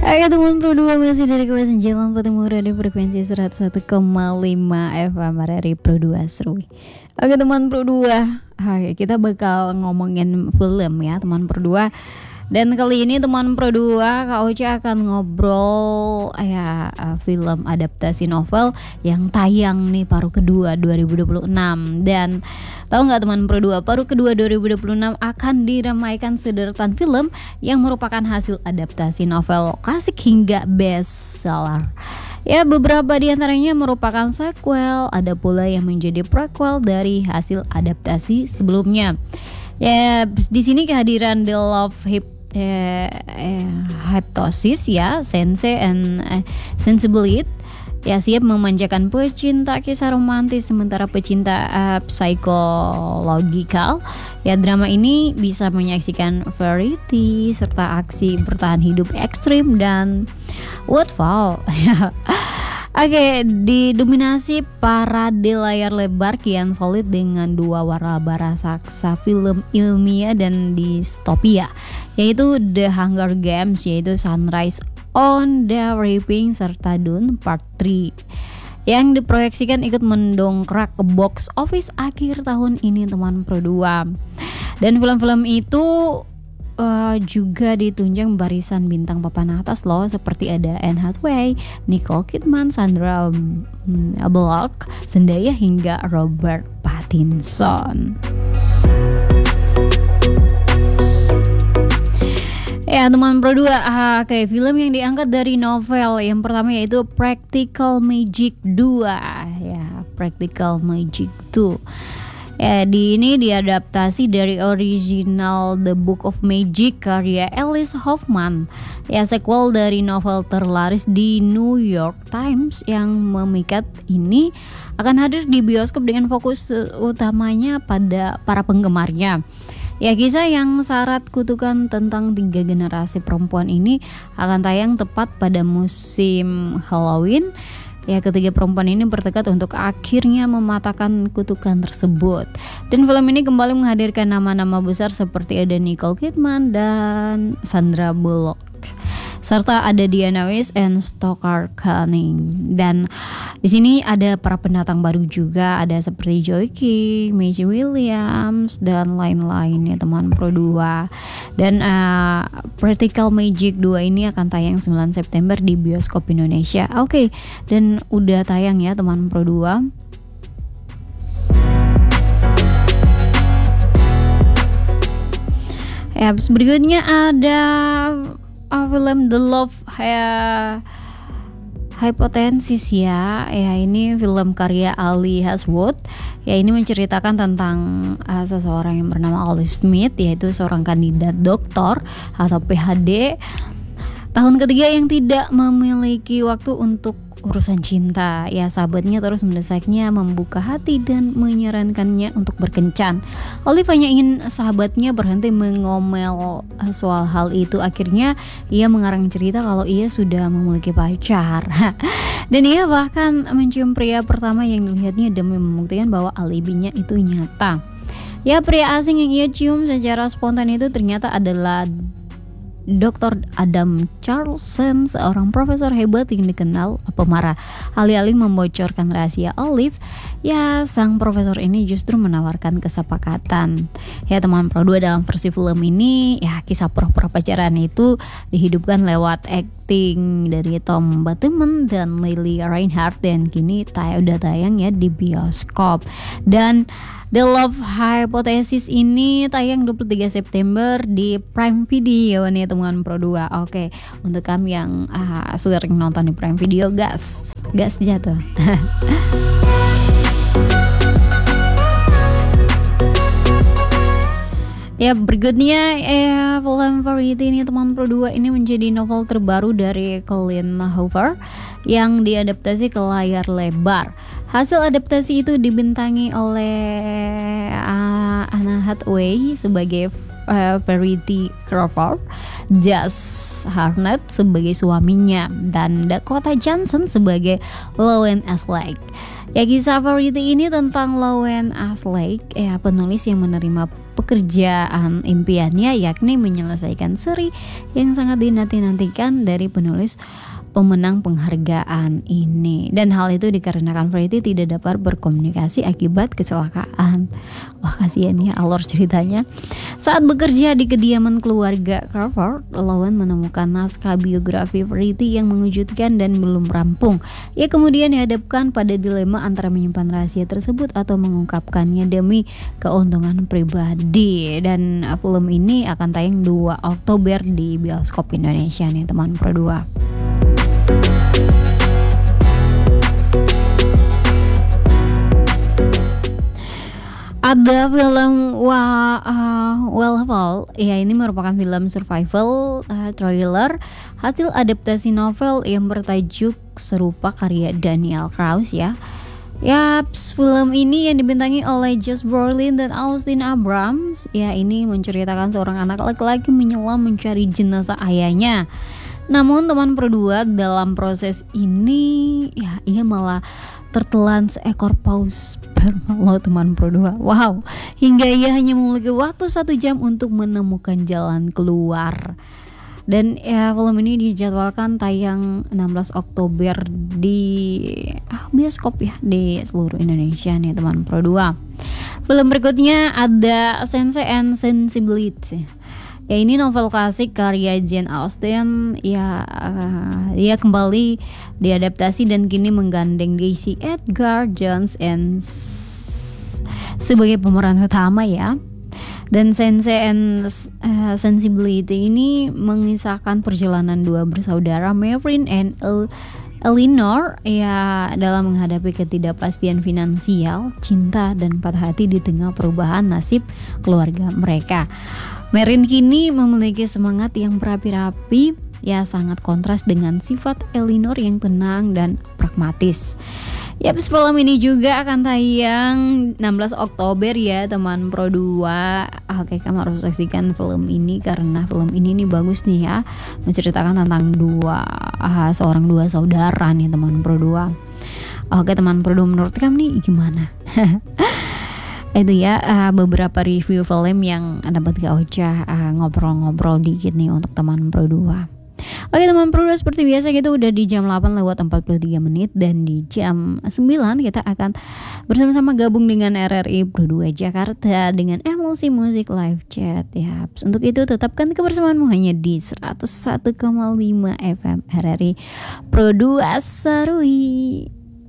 Oke teman Pro 2 masih dari kawasan Jalan Petimur di frekuensi 101,5 FM dari Pro 2 Seru. Oke teman Pro 2, hai, kita bakal ngomongin film ya teman Pro 2. Dan kali ini teman Pro 2 Kak Ocha akan ngobrol film adaptasi novel yang tayang nih paruh kedua 2026. Dan tahu nggak teman Pro 2, paruh kedua 2026 akan diramaikan sederetan film yang merupakan hasil adaptasi novel klasik hingga bestseller. Ya, beberapa di antaranya merupakan sequel, ada pula yang menjadi prequel dari hasil adaptasi sebelumnya. Ya, di sini kehadiran The Love Hypnosis ya, Sense and Sensibility ya siap memanjakan pecinta kisah romantis, sementara pecinta psikologikal ya drama ini bisa menyaksikan variety serta aksi bertahan hidup ekstrim dan waterfall. Oke, didominasi parade layar lebar kian solid dengan dua warna bara saksa film ilmiah dan distopia, yaitu The Hunger Games, yaitu Sunrise on the Reaping serta Dune Part 3 yang diproyeksikan ikut mendongkrak ke box office akhir tahun ini teman Pro 2. Dan film-film itu juga ditunjang barisan bintang papan atas loh, seperti ada Anne Hathaway, Nicole Kidman, Sandra Bullock, Zendaya hingga Robert Pattinson. Ya teman Pro 2, kayak film yang diangkat dari novel yang pertama yaitu Practical Magic 2 ya, Practical Magic 2. Ya, ini diadaptasi dari original The Book of Magic karya Alice Hoffman. Ya, sequel dari novel terlaris di New York Times yang memikat ini akan hadir di bioskop dengan fokus utamanya pada para penggemarnya. Ya, kisah yang syarat kutukan tentang 3 generasi perempuan ini akan tayang tepat pada musim Halloween. Ya, ketiga perempuan ini bertekad untuk akhirnya mematahkan kutukan tersebut. Dan film ini kembali menghadirkan nama-nama besar seperti ada Nicole Kidman dan Sandra Bullock, serta ada Diana Weiss and Stoker Canning. Dan di sini ada para pendatang baru juga, ada seperti Joy King, Maisie Williams dan lain-lain ya teman Pro 2. Dan Practical Magic 2 ini akan tayang 9 September di bioskop Indonesia. Oke, dan udah tayang ya teman Pro 2. Ya, berikutnya ada film The Love Hypothesis ya. Ya, ini film karya Ali Haswood. Ya, ini menceritakan tentang seseorang yang bernama Olive Smith, yaitu seorang kandidat doktor atau PhD tahun ketiga yang tidak memiliki waktu untuk urusan cinta. Ya, sahabatnya terus mendesaknya membuka hati dan menyarankannya untuk berkencan. Olive hanya ingin sahabatnya berhenti mengomel soal hal itu. Akhirnya ia mengarang cerita kalau ia sudah memiliki pacar. Dan ia bahkan mencium pria pertama yang dilihatnya demi membuktikan bahwa alibinya itu nyata. Ya, pria asing yang ia cium secara spontan itu ternyata adalah Dr. Adam Charlson, seorang profesor hebat yang dikenal pemarah. Alih-alih membocorkan rahasia Olive, ya sang profesor ini justru menawarkan kesepakatan. Ya teman Pro 2, dalam versi film ini ya kisah pura-pura pacaran itu dihidupkan lewat acting dari Tom Bateman dan Lily Reinhardt, dan kini udah tayang ya di bioskop. Dan The Love Hypothesis ini tayang 23 September di Prime Video nih teman Pro 2. Oke, untuk kami yang sering nonton di Prime Video, gas jatuh. Ya, berikutnya film Variety ini teman Pro 2, ini menjadi novel terbaru dari Colleen Hoover yang diadaptasi ke layar lebar. Hasil adaptasi itu dibintangi oleh Anne Hathaway sebagai Verity Crawford, Josh Hartnett sebagai suaminya, dan Dakota Johnson sebagai Lowen Astlake. Ya, kisah Verity ini tentang Lowen Astlake, penulis yang menerima pekerjaan impiannya, yakni menyelesaikan seri yang sangat dinanti-nantikan dari penulis pemenang penghargaan ini. Dan hal itu dikarenakan Verity tidak dapat berkomunikasi akibat kecelakaan. Wah, kasihan ya alur ceritanya. Saat bekerja di kediaman keluarga Crawford, Lowen menemukan naskah biografi Verity yang mengejutkan dan belum rampung. Ia kemudian dihadapkan pada dilema antara menyimpan rahasia tersebut atau mengungkapkannya demi keuntungan pribadi. Dan film ini akan tayang 2 Oktober di bioskop Indonesia nih teman Pro 2. Ada film Wellfall, ya ini merupakan film survival thriller hasil adaptasi novel yang bertajuk serupa karya Daniel Kraus ya. Yaps, film ini yang dibintangi oleh Josh Brolin dan Austin Abrams, ya ini menceritakan seorang anak laki-laki menyelam mencari jenazah ayahnya. Namun teman Pro 2, dalam proses ini ya ia malah tertelan seekor paus sperma loh teman Pro 2. Wow, hingga ia hanya memiliki waktu 1 jam untuk menemukan jalan keluar. Dan ya film ini dijadwalkan tayang 16 Oktober di bioskop ya di seluruh Indonesia nih teman Pro 2. Film berikutnya ada Sense and Sensibility. Ya ini novel klasik karya Jane Austen. Ya dia kembali diadaptasi dan kini menggandeng Daisy Edgar Jones sebagai pemeran utama ya. Dan Sense and Sensibility ini mengisahkan perjalanan 2 bersaudara, Maureen and Eleanor, ya dalam menghadapi ketidakpastian finansial, cinta, dan patah hati di tengah perubahan nasib keluarga mereka. Maureen kini memiliki semangat yang berapi-api, ya sangat kontras dengan sifat Eleanor yang tenang dan pragmatis. Yaps, film ini juga akan tayang 16 Oktober ya teman Pro 2. Oke, kamu harus saksikan film ini karena film ini nih bagus nih ya, menceritakan tentang seorang dua saudara nih teman Pro 2. Oke teman Pro 2, menurut kamu nih gimana? Itu ya beberapa review film yang dapat Kak Ocha ngobrol-ngobrol dikit nih untuk teman Pro 2. Oke teman Pro 2, seperti biasa kita udah di jam 8:43 dan di jam 9 kita akan bersama-sama gabung dengan RRI Pro 2 Jakarta dengan MLC Music Live Chat ya. Untuk itu tetapkan kebersamaanmu hanya di 101,5 FM RRI Pro 2 Sarui.